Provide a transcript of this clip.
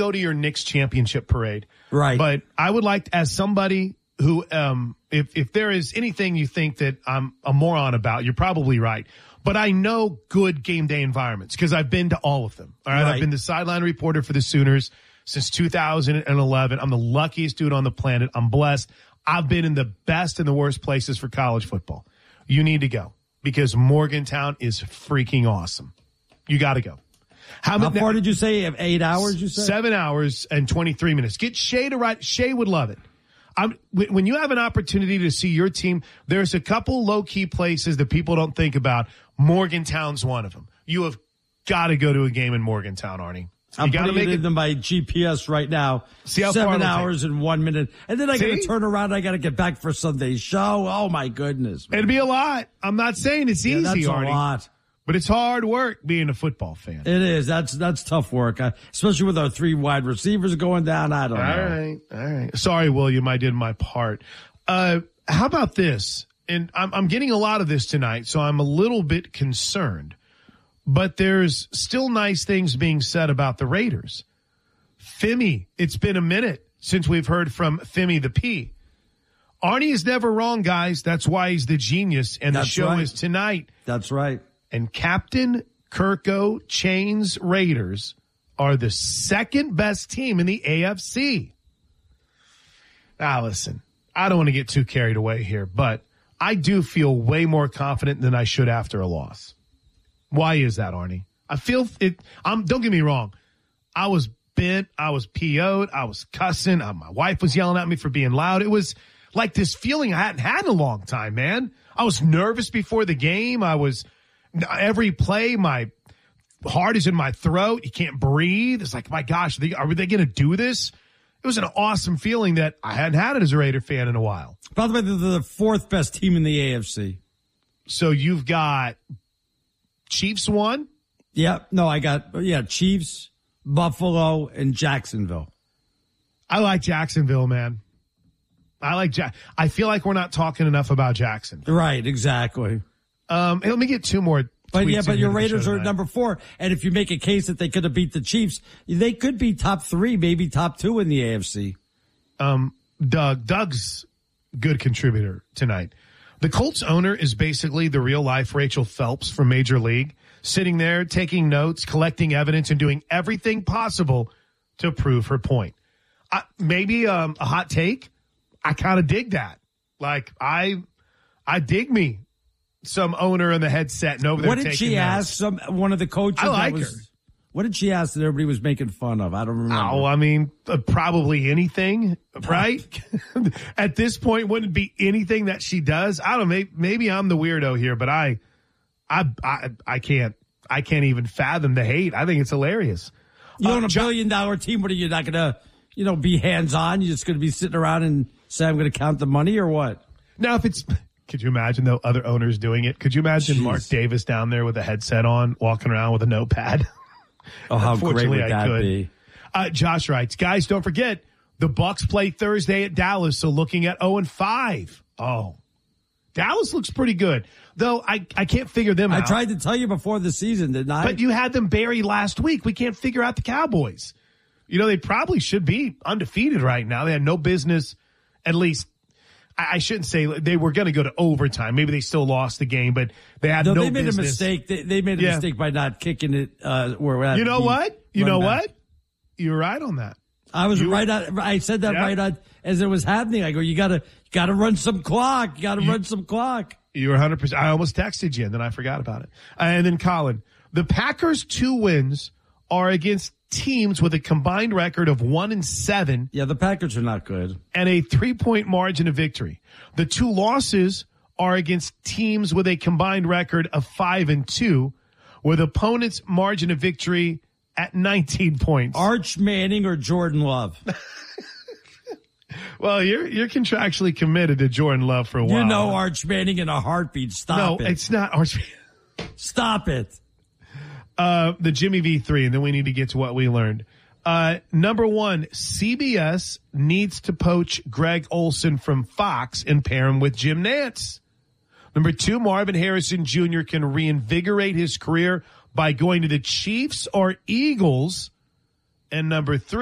go to your Knicks championship parade. Right. But I would like, as somebody who, if there is anything you think that I'm a moron about, you're probably right. But I know good game day environments because I've been to all of them. All right. I've been the sideline reporter for the Sooners since 2011. I'm the luckiest dude on the planet. I'm blessed. I've been in the best and the worst places for college football. You need to go because Morgantown is freaking awesome. You got to go. How far did you say? 8 hours, you said? 7 hours and 23 minutes. Get Shay to write. Shay would love it. When you have an opportunity to see your team, there's a couple low-key places that people don't think about. Morgantown's one of them. You have got to go to a game in Morgantown, Arnie. I'm putting it in my GPS right now. See how 7 hours and 1 minute. And then I got to turn around. I got to get back for Sunday's show. Oh, my goodness. Man. It'd be a lot. I'm not saying it's easy, that's Arnie. A lot. But it's hard work being a football fan. It is. That's tough work, especially with our 3 wide receivers going down. I don't know. All right. Sorry, William. I did my part. How about this? And I'm getting a lot of this tonight, so I'm a little bit concerned. But there's still nice things being said about the Raiders. Femi, it's been a minute since we've heard from Femi the P. Arnie is never wrong, guys. That's why he's the genius, and the show is tonight. That's right. And Captain Kirko Chain's Raiders are the second best team in the AFC. Now, listen, I don't want to get too carried away here, but I do feel way more confident than I should after a loss. Why is that, Arnie? I feel it. Don't get me wrong. I was bent. I was PO'd. I was cussing. My wife was yelling at me for being loud. It was like this feeling I hadn't had in a long time, man. I was nervous before the game. Every play, my heart is in my throat. You can't breathe. It's like, my gosh, are they going to do this? It was an awesome feeling that I hadn't had it as a Raider fan in a while. By the way, they're the 4th best team in the AFC. So you've got Chiefs 1? Yeah. No, I got, Chiefs, Buffalo, and Jacksonville. I like Jacksonville, man. I feel like we're not talking enough about Jackson. Right, exactly. Let me get 2 more. But your Raiders are number 4. And if you make a case that they could have beat the Chiefs, they could be top 3, maybe top 2 in the AFC. Doug's good contributor tonight. The Colts owner is basically the real life Rachel Phelps from Major League, sitting there taking notes, collecting evidence, and doing everything possible to prove her point. Maybe a hot take. I kind of dig that. Like I dig me some owner in the headset and over there. What did she ask one of the coaches? I like her. What did she ask that everybody was making fun of? I don't remember. Oh, I mean, probably anything, right? At this point, wouldn't it be anything that she does? I don't know. Maybe I'm the weirdo here, but I can't even fathom the hate. I think it's hilarious. You own $1 billion team. What are you not going to, be hands on? You're just going to be sitting around and say, I'm going to count the money or what? Now, could you imagine though other owners doing it? Could you imagine Mark Davis down there with a headset on, walking around with a notepad? Oh, how great would that be? Josh writes, guys, don't forget the Bucs play Thursday at Dallas. So looking at 0-5. Oh, Dallas looks pretty good, though. I can't figure them out. I tried to tell you before the season, didn't I? But you had them buried last week. We can't figure out the Cowboys. They probably should be undefeated right now. They had no business, at least. I shouldn't say they were going to go to overtime. Maybe they still lost the game, but they had no business. They made a mistake. They made a mistake by not kicking it. You know what? You're right on that. I was right on. I said that right on as it was happening. I go, you gotta run some clock. You gotta run some clock. You were 100%. I almost texted you and then I forgot about it. And then Colin, the Packers' 2 wins are against teams with a combined record of 1-7. Yeah, the Packers are not good. And a 3-point margin of victory. The 2 losses are against teams with a combined record of 5-2, with opponents' margin of victory at 19 points. Arch Manning or Jordan Love? Well, you're contractually committed to Jordan Love for a while. You know Arch Manning in a heartbeat. Stop it. No, it's not Arch Manning. Stop it. The Jimmy V3, and then we need to get to what we learned. Number 1, CBS needs to poach Greg Olsen from Fox and pair him with Jim Nantz. Number 2, Marvin Harrison Jr. can reinvigorate his career by going to the Chiefs or Eagles. And number 3,